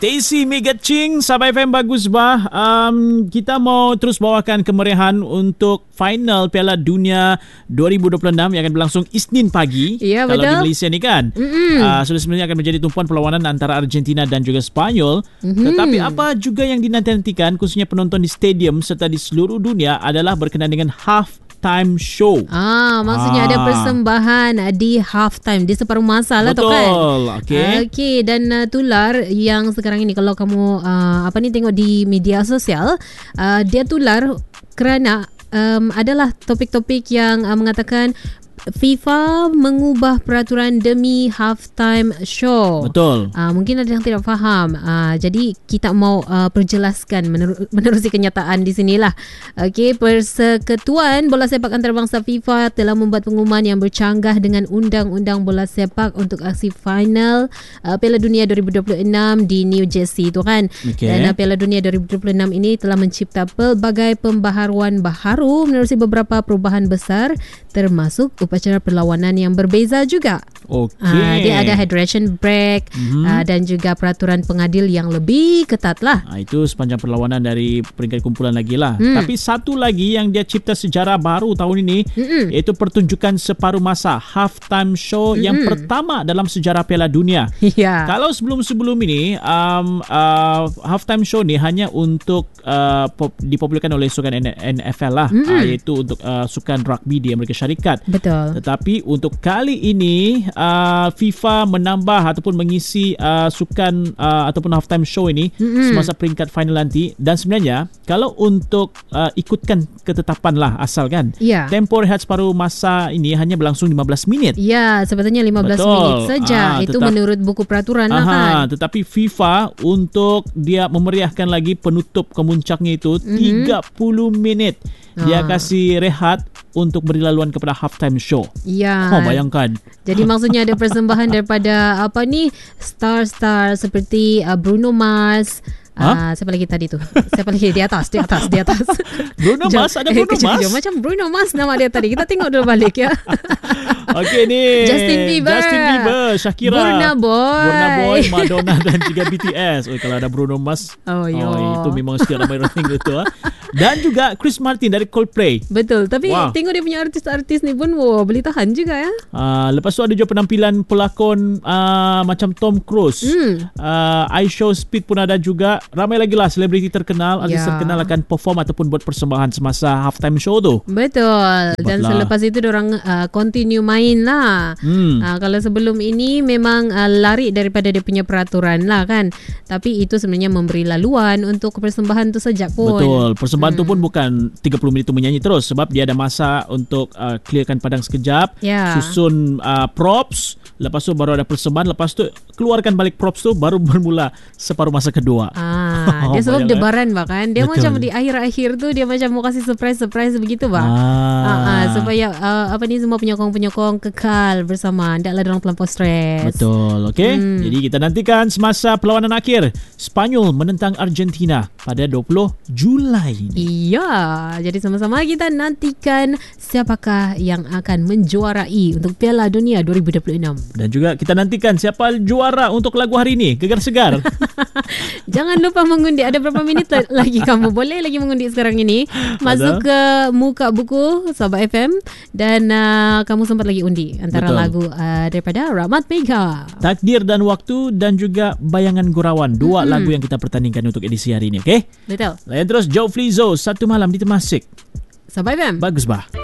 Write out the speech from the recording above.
Stacy Mega Ching, Sahabat FM bagus bah. Kita mau terus bawakan kemeriahan untuk final Piala Dunia 2026 yang akan berlangsung Isnin pagi. Ya, kalau betul. di Malaysia ni kan. Sudah sebenarnya akan menjadi tumpuan perlawanan antara Argentina dan juga Spanyol. Tetapi apa juga yang dinantikan khususnya penonton di stadium serta di seluruh dunia adalah berkenaan dengan halftime show. Maksudnya ada persembahan di halftime, di separuh masa lah tu kan. Betul. Okey, dan tular yang sekarang ini kalau kamu tengok di media sosial, dia tular kerana adalah topik-topik yang mengatakan FIFA mengubah peraturan demi halftime show. Betul. Mungkin ada yang tidak faham. Jadi kita mau perjelaskan menerusi kenyataan di sinilah. Okey, Persekutuan Bola Sepak Antarabangsa FIFA telah membuat pengumuman yang bercanggah dengan Undang-Undang Bola Sepak untuk aksi final Piala Dunia 2026 di New Jersey tu kan. Dan Piala Dunia 2026 ini telah mencipta pelbagai pembaharuan baharu menerusi beberapa perubahan besar termasuk upacara perlawanan yang berbeza juga. Dia ada hydration break dan juga peraturan pengadil yang lebih ketat lah. Itu sepanjang perlawanan dari peringkat kumpulan lagi lah. Tapi satu lagi yang dia cipta sejarah baru tahun ini iaitu pertunjukan separuh masa halftime show yang pertama dalam sejarah Piala Dunia. Kalau sebelum-sebelum ini halftime show ni hanya untuk dipopularkan oleh sukan NFL lah, iaitu untuk sukan rugby di Amerika Syarikat. Betul. Tetapi untuk kali ini FIFA menambah ataupun mengisi sukan ataupun halftime show ini semasa peringkat final nanti. Dan sebenarnya kalau untuk ikutkan ketetapan lah asal kan, tempoh rehat separuh masa ini hanya berlangsung 15 minit. Ya, sebetulnya 15 minit saja. Itu menurut buku peraturan lah kan. Tetapi FIFA untuk dia memeriahkan lagi penutup kemuncaknya itu 30 minit. Dia kasih rehat untuk beri laluan kepada halftime show. Bayangkan. Jadi maksudnya ada persembahan daripada star-star seperti Bruno Mars. Siapa lagi tadi tu? Siapa lagi di atas? Bruno Mars, ada Bruno Mars? Macam Bruno Mars nama dia tadi. Kita tengok dulu balik ya. Okey ni Justin Bieber, Shakira, Burna Boy, Madonna dan juga BTS. Kalau ada Bruno Mars, itu memang sekian ramai orang itu. Dan juga Chris Martin dari Coldplay. Betul. Tapi tengok dia punya artis-artis ni pun boleh tahan juga ya. Lepas tu ada juga penampilan pelakon macam Tom Cruise. iShow Speed pun ada juga. Ramai lagi lah selebriti terkenal, artis terkenal akan perform ataupun buat persembahan semasa halftime show tu. Betul. Dan selepas itu diorang continue main lah. Kalau sebelum ini memang lari daripada dia punya peraturan lah kan. Tapi itu sebenarnya memberi laluan untuk persembahan tu saja pun. Betul. Persembahan tu pun bukan 30 minit tu menyanyi terus, sebab dia ada masa untuk clearkan padang sekejap, susun props, lepas tu baru ada persembahan, lepas tu keluarkan balik props tu, baru bermula separuh masa kedua. Dia sebab debaran bahkan. Dia betul. Macam di akhir-akhir tu dia macam mau kasih surprise begitu supaya semua penyokong-penyokong kekal bersama. Taklah dorang terlampau stres. Betul. Okey. Jadi kita nantikan semasa perlawanan akhir Spanyol menentang Argentina pada 20 Julai ini. Iya. Jadi sama-sama kita nantikan siapakah yang akan menjuarai untuk Piala Dunia 2026. Dan juga kita nantikan siapa juara untuk lagu hari ini. Gegar Segar. Jangan lupa mengundi. Ada berapa minit lagi kamu boleh lagi mengundi sekarang ini. Masuk ke muka buku Sahabat FM dan kamu sempat lagi undi antara lagu daripada Rahmat Mega, Takdir dan Waktu, dan juga Bayangan Gurauan. Dua lagu yang kita pertandingkan untuk edisi hari ini. Okay? Betul. Layan terus Joe Flizzo, Satu Malam di Temasek. Sahabat FM bagus bah.